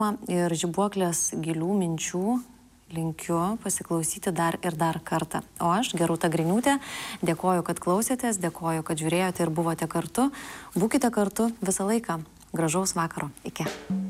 ir Žibuoklės gilių minčių linkiu pasiklausyti dar ir dar kartą. O aš, Gerūta Griniūtė, dėkoju, kad klausėtės, dėkoju, kad žiūrėjote ir buvote kartu. Būkite kartu visą laiką. Gražaus vakaro. Iki.